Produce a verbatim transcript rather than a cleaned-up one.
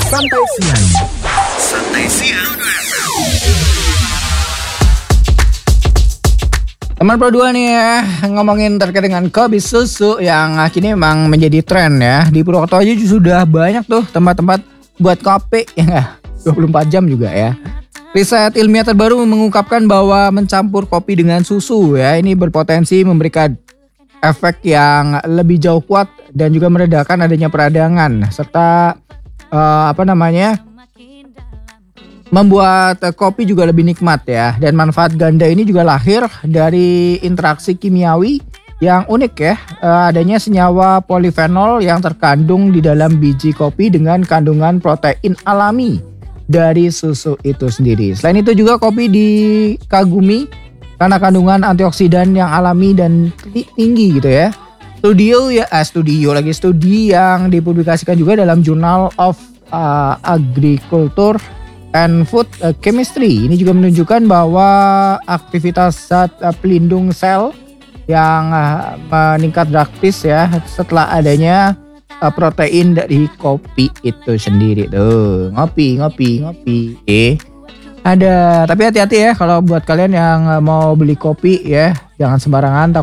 Santai siang. Santai siang. Teman Pro dua nih ya, ngomongin terkait dengan kopi susu yang kini memang menjadi tren ya. Di Purwokerto aja sudah banyak tuh tempat-tempat buat kopi ya nggak? dua puluh empat jam juga ya. Riset ilmiah terbaru mengungkapkan bahwa mencampur kopi dengan susu ya, ini berpotensi memberikan efek yang lebih jauh kuat dan juga meredakan adanya peradangan serta uh, apa namanya membuat kopi juga lebih nikmat ya. Dan manfaat ganda ini juga lahir dari interaksi kimiawi yang unik ya, uh, adanya senyawa polifenol yang terkandung di dalam biji kopi dengan kandungan protein alami dari susu itu sendiri. Selain itu juga kopi dikagumi karena kandungan antioksidan yang alami dan tinggi gitu ya. Studio ya, ah, studio lagi studi yang dipublikasikan juga dalam Journal of uh, Agriculture and Food Chemistry. Ini juga menunjukkan bahwa aktivitas zat uh, pelindung sel yang uh, meningkat drastis ya setelah adanya uh, protein dari kopi itu sendiri tuh. Ngopi, ngopi, ngopi. Eh. Ada, tapi hati-hati ya kalau buat kalian yang mau beli kopi ya, jangan sembarangan,